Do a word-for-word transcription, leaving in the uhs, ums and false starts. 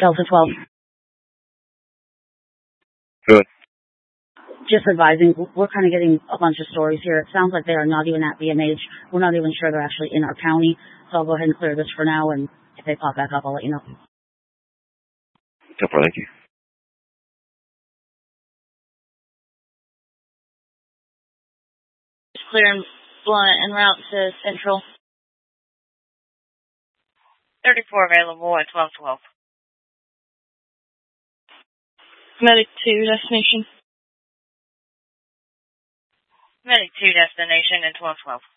Delta twelve. Good. Just advising, we're kind of getting a bunch of stories here. It sounds like they are not even at B M H. We're not even sure they're actually in our county. So I'll go ahead and clear this for now, and if they pop back up, I'll let you know. No problem. Thank you. It's clear and blunt en route to Central. thirty-four available at twelve twelve. Medic two, destination. Medic two, destination at twelve twelve.